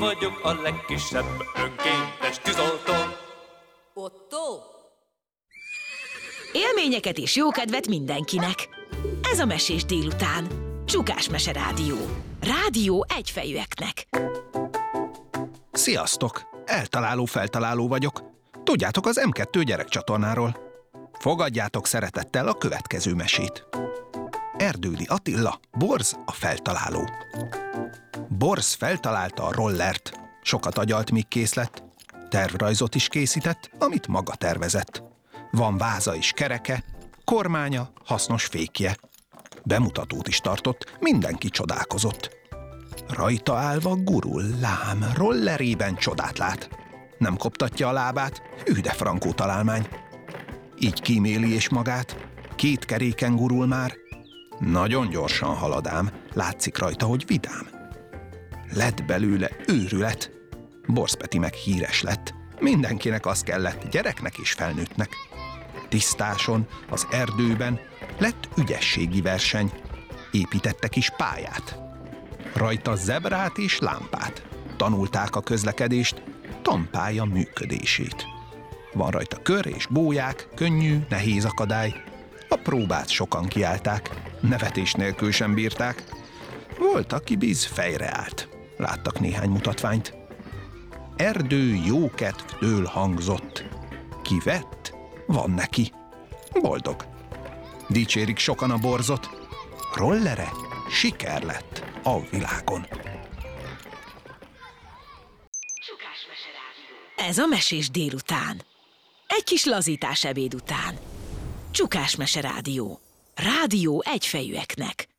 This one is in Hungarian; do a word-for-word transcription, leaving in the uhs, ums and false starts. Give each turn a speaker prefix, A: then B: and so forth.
A: vagyok a legkisebb önkéntes tűzoltó.
B: Otto?
C: Élményeket és jókedvet mindenkinek. Ez a Mesés délután. Csukás Mese Rádió. Rádió egyfejűeknek.
D: Sziasztok! Eltaláló feltaláló vagyok. Tudjátok, az em kettő gyerekcsatornáról. Fogadjátok szeretettel a következő mesét. Erdődi Attila, Borz a feltaláló. Borz feltalálta a rollert. Sokat agyalt, míg kész lett. Tervrajzot is készített, amit maga tervezett. Van váza és kereke, kormánya, hasznos fékje. Bemutatót is tartott, mindenki csodálkozott. Rajta állva gurul, lám, rollerében csodát lát. Nem koptatja a lábát, hű de frankó találmány. Így kíméli és magát, két keréken gurul már. Nagyon gyorsan halad ám, látszik rajta, hogy vidám. Lett belőle őrület. Borz Peti meg híres lett. Mindenkinek az kellett, gyereknek és felnőttnek. Tisztáson, az erdőben lett ügyességi verseny. Építettek is pályát. Rajta zebrát és lámpát. Tanulták a közlekedést, tanpálya működését. Van rajta kör és bóják, könnyű, nehéz akadály. A próbát sokan kiállták, nevetés nélkül sem bírták. Volt, aki biz fejre állt. Láttak néhány mutatványt. Erdő jókedvtől hangzott. Ki vett, van neki. Boldog. Dicsérik sokan a Borzot. Rollere siker lett a világon.
C: Ez a Mesés délután. Egy kis lazítás ebéd után. Csukás Mese Rádió. Rádió egyfejűeknek.